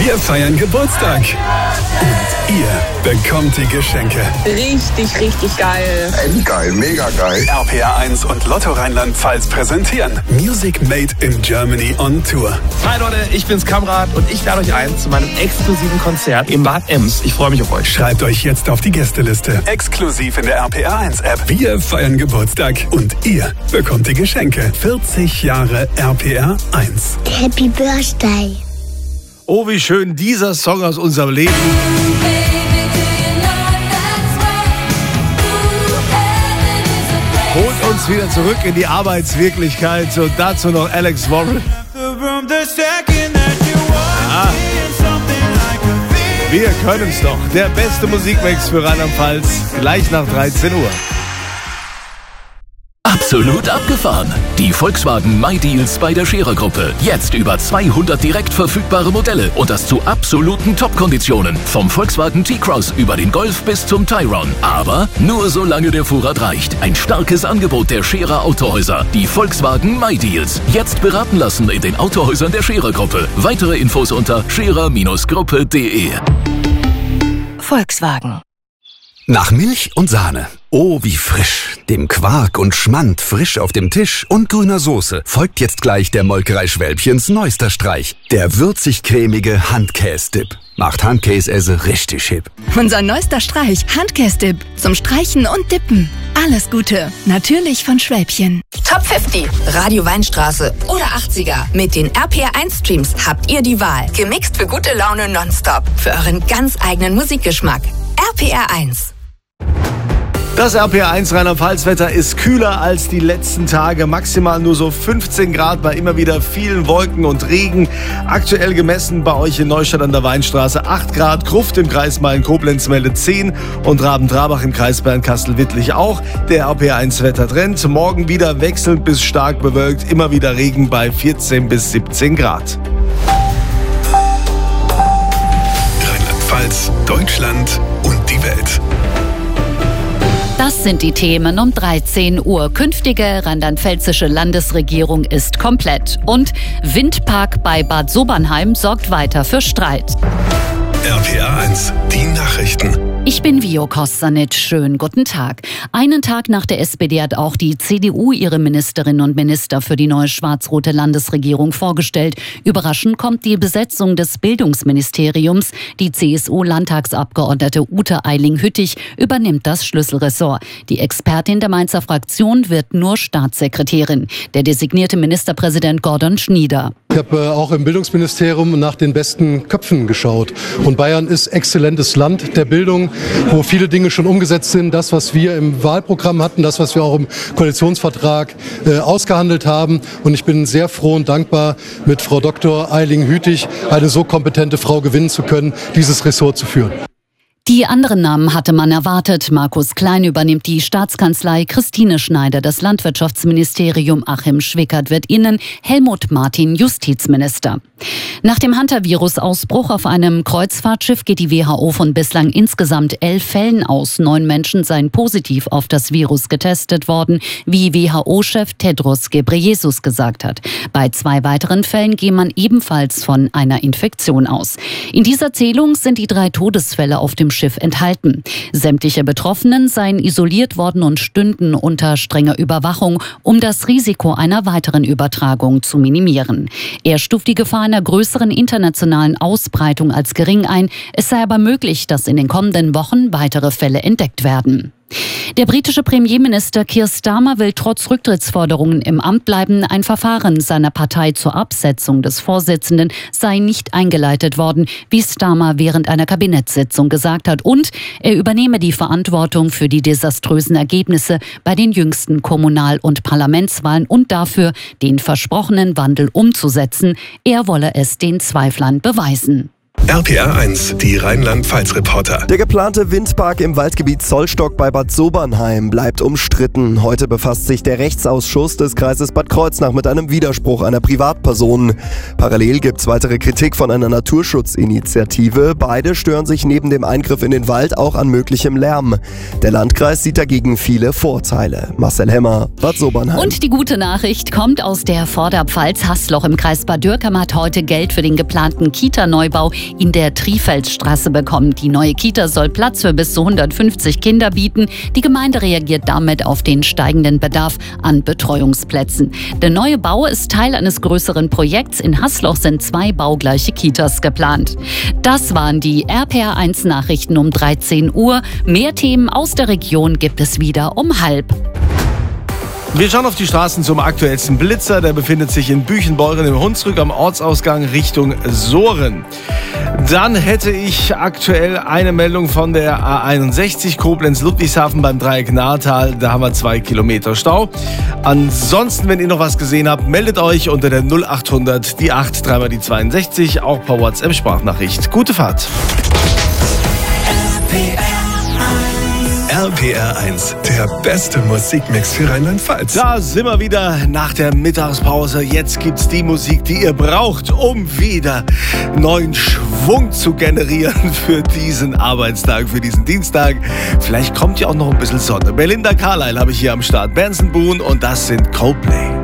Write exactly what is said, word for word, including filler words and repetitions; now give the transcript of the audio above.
Wir feiern Geburtstag. Und ihr bekommt die Geschenke. Richtig, richtig geil. Ey, geil, mega geil. R P R eins und Lotto Rheinland-Pfalz präsentieren Music Made in Germany on Tour. Hi Leute, ich bin's Kamrat und ich lade euch ein zu meinem exklusiven Konzert in Bad Ems. Ich freue mich auf euch. Schreibt euch jetzt auf die Gästeliste. Exklusiv in der R P R eins App. Wir feiern Geburtstag und ihr bekommt die Geschenke. vierzig Jahre R P R eins. Happy Birthday. Oh, wie schön dieser Song aus unserem Leben. Holt uns wieder zurück in die Arbeitswirklichkeit und dazu noch Alex Warren. Ja. Wir können's doch. Der beste Musikmix für Rheinland-Pfalz. Gleich nach dreizehn Uhr. Absolut abgefahren. Die Volkswagen MyDeals bei der Scherer-Gruppe. Jetzt über zweihundert direkt verfügbare Modelle und das zu absoluten Top-Konditionen. Vom Volkswagen T-Cross über den Golf bis zum Tayron. Aber nur solange der Vorrat reicht. Ein starkes Angebot der Scherer Autohäuser. Die Volkswagen MyDeals. Jetzt beraten lassen in den Autohäusern der Scherer-Gruppe. Weitere Infos unter scherer Gruppe punkt de. Volkswagen. Nach Milch und Sahne. Oh, wie frisch. Dem Quark und Schmand frisch auf dem Tisch und grüner Soße folgt jetzt gleich der Molkerei Schwälbchens neuester Streich. Der würzig-cremige Handkäse-Dip. Macht Handkäse richtig hip. Unser neuester Streich, Handkäse-Dip. Zum Streichen und Dippen. Alles Gute. Natürlich von Schwälbchen. Top fünfzig, Radio Weinstraße oder achtziger. Mit den R P R eins Streams habt ihr die Wahl. Gemixt für gute Laune nonstop. Für euren ganz eigenen Musikgeschmack. R P R eins. Das R P R eins Rheinland-Pfalz-Wetter ist kühler als die letzten Tage. Maximal nur so fünfzehn Grad bei immer wieder vielen Wolken und Regen. Aktuell gemessen bei euch in Neustadt an der Weinstraße acht Grad. Gruft im Kreis Main-Koblenz meldet zehn und Raben-Trabach im Kreis Bernkastel-Wittlich auch. Der R P R eins Wettertrend. Morgen wieder wechselnd bis stark bewölkt. Immer wieder Regen bei vierzehn bis siebzehn Grad. Rheinland-Pfalz, Deutschland und die Welt. Das sind die Themen um dreizehn Uhr. Künftige rheinland-pfälzische Landesregierung ist komplett. Und Windpark bei Bad Sobernheim sorgt weiter für Streit. R P R eins, die Nachrichten. Ich bin Vio Kostanic. Schönen guten Tag. Einen Tag nach der S P D hat auch die C D U ihre Ministerinnen und Minister für die neue schwarz-rote Landesregierung vorgestellt. Überraschend kommt die Besetzung des Bildungsministeriums. Die C S U-Landtagsabgeordnete Ute Eiling-Hüttich übernimmt das Schlüsselressort. Die Expertin der Mainzer Fraktion wird nur Staatssekretärin. Der designierte Ministerpräsident Gordon Schnieder. Ich habe äh, auch im Bildungsministerium nach den besten Köpfen geschaut. Und Bayern ist exzellentes Land der Bildung, wo viele Dinge schon umgesetzt sind. Das, was wir im Wahlprogramm hatten, das, was wir auch im Koalitionsvertrag äh, ausgehandelt haben. Und ich bin sehr froh und dankbar, mit Frau Doktor Eiling-Hüttich eine so kompetente Frau gewinnen zu können, dieses Ressort zu führen. Die anderen Namen hatte man erwartet. Markus Klein übernimmt die Staatskanzlei, Christine Schneider das Landwirtschaftsministerium, Achim Schwickert wird Innen, Helmut Martin Justizminister. Nach dem Hantavirus-Ausbruch auf einem Kreuzfahrtschiff geht die W H O von bislang insgesamt elf Fällen aus. Neun Menschen seien positiv auf das Virus getestet worden, wie W H O-Chef Tedros Ghebreyesus gesagt hat. Bei zwei weiteren Fällen gehe man ebenfalls von einer Infektion aus. In dieser Zählung sind die drei Todesfälle auf dem Schiff enthalten. Sämtliche Betroffenen seien isoliert worden und stünden unter strenger Überwachung, um das Risiko einer weiteren Übertragung zu minimieren. Er stuft die Gefahr einer größeren internationalen Ausbreitung als gering ein. Es sei aber möglich, dass in den kommenden Wochen weitere Fälle entdeckt werden. Der britische Premierminister Keir Starmer will trotz Rücktrittsforderungen im Amt bleiben. Ein Verfahren seiner Partei zur Absetzung des Vorsitzenden sei nicht eingeleitet worden, wie Starmer während einer Kabinettssitzung gesagt hat. Und er übernehme die Verantwortung für die desaströsen Ergebnisse bei den jüngsten Kommunal- und Parlamentswahlen und dafür, den versprochenen Wandel umzusetzen. Er wolle es den Zweiflern beweisen. R P R eins, die Rheinland-Pfalz-Reporter. Der geplante Windpark im Waldgebiet Zollstock bei Bad Sobernheim bleibt umstritten. Heute befasst sich der Rechtsausschuss des Kreises Bad Kreuznach mit einem Widerspruch einer Privatperson. Parallel gibt es weitere Kritik von einer Naturschutzinitiative. Beide stören sich neben dem Eingriff in den Wald auch an möglichem Lärm. Der Landkreis sieht dagegen viele Vorteile. Marcel Hemmer, Bad Sobernheim. Und die gute Nachricht kommt aus der Vorderpfalz. Haßloch im Kreis Bad Dürkheim hat heute Geld für den geplanten Kita-Neubau in der Trifeldstraße bekommen. Die neue Kita soll Platz für bis zu hundertfünfzig Kinder bieten. Die Gemeinde reagiert damit auf den steigenden Bedarf an Betreuungsplätzen. Der neue Bau ist Teil eines größeren Projekts. In Haßloch sind zwei baugleiche Kitas geplant. Das waren die R P R eins Nachrichten um dreizehn Uhr. Mehr Themen aus der Region gibt es wieder um halb. Wir schauen auf die Straßen zum aktuellsten Blitzer. Der befindet sich in Büchenbeuren im Hunsrück am Ortsausgang Richtung Sohren. Dann hätte ich aktuell eine Meldung von der A einundsechzig Koblenz-Ludwigshafen beim Dreieck Nahrtal. Da haben wir zwei Kilometer Stau. Ansonsten, wenn ihr noch was gesehen habt, meldet euch unter der null achthundert, die acht, dreimal die zweiundsechzig, auch per WhatsApp-Sprachnachricht. Gute Fahrt. R P R eins, der beste Musikmix für Rheinland-Pfalz. Da sind wir wieder nach der Mittagspause. Jetzt gibt's die Musik, die ihr braucht, um wieder neuen Schwung zu generieren für diesen Arbeitstag, für diesen Dienstag. Vielleicht kommt ja auch noch ein bisschen Sonne. Belinda Carlisle habe ich hier am Start. Benson Boone und das sind Coldplay.